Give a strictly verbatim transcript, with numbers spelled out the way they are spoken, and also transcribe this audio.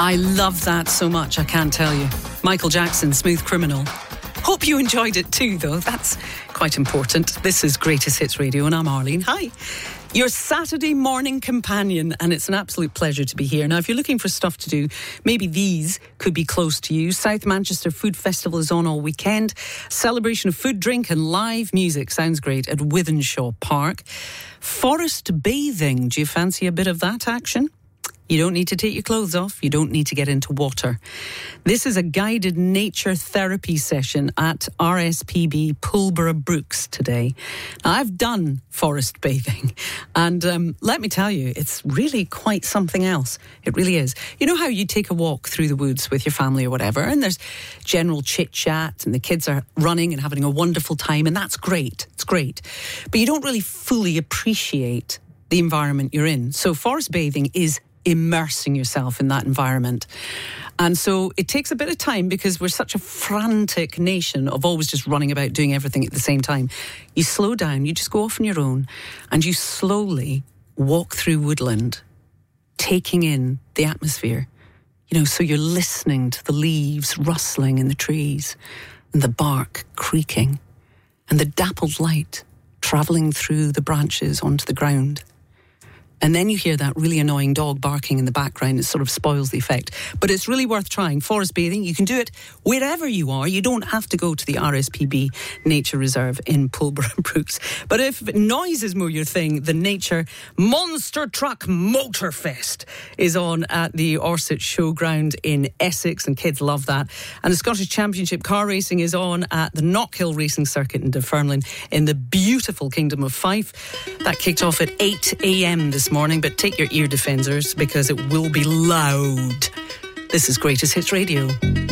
I love that so much, I can't tell you. Michael Jackson, Smooth Criminal. Hope you enjoyed it too, though. That's quite important. This is Greatest Hits Radio, and I'm Arlene. Hi. Your Saturday morning companion, and it's an absolute pleasure to be here. Now, if you're looking for stuff to do, maybe these could be close to you. South Manchester Food Festival is on all weekend. Celebration of food, drink and live music. Sounds great at Wythenshawe Park. Forest bathing. Do you fancy a bit of that action? You don't need to take your clothes off. You don't need to get into water. This is a guided nature therapy session at R S P B Pulborough Brooks today. Now, I've done forest bathing, and um, let me tell you, it's really quite something else. It really is. You know how you take a walk through the woods with your family or whatever, and there's general chit-chat, and the kids are running and having a wonderful time, and that's great. It's great. But you don't really fully appreciate the environment you're in. So forest bathing is immersing yourself in that environment. And so it takes a bit of time because we're such a frantic nation of always just running about doing everything at the same time. You slow down, you just go off on your own, and you slowly walk through woodland, taking in the atmosphere. You know, so you're listening to the leaves rustling in the trees and the bark creaking and the dappled light travelling through the branches onto the ground. And then you hear that really annoying dog barking in the background. It sort of spoils the effect. But it's really worth trying. Forest bathing, you can do it wherever you are. You don't have to go to the R S P B Nature Reserve in Pulborough Brooks. But if noise is more your thing, the Nature Monster Truck Motorfest is on at the Orsett Showground in Essex, and kids love that. And the Scottish Championship car racing is on at the Knockhill Racing Circuit in Dunfermline in the beautiful Kingdom of Fife. That kicked off at eight a.m. this morning, but take your ear defenders because it will be loud. This is Greatest Hits Radio.